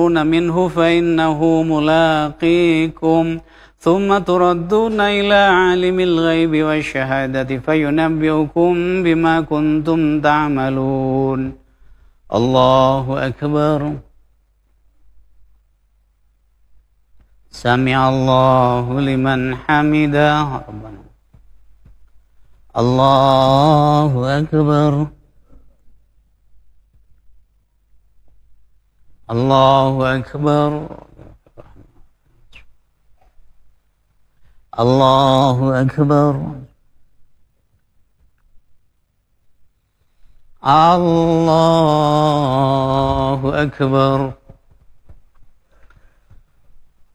تفرون منه فإنه ملاقيكم ثم تردون إلى عالم الغيب والشهادة فينبئكم بما كنتم تعملون الله أكبر سمع الله لمن حمده ربنا الله أكبر الله أكبر الله أكبر الله أكبر